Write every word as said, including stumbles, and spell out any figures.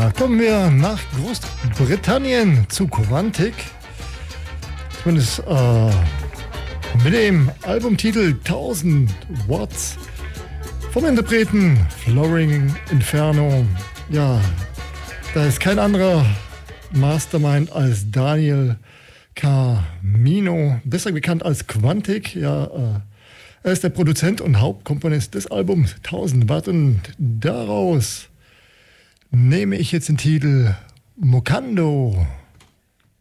Ja, kommen wir nach Großbritannien zu Quantic. Zumindest äh, mit dem Albumtitel tausend Watts vom Interpreten Flooring Inferno. Ja, da ist kein anderer Mastermind als Daniel Carmino, besser bekannt als Quantic. Ja, äh, er ist der Produzent und Hauptkomponist des Albums tausend Watt und daraus nehme ich jetzt den Titel Mokando.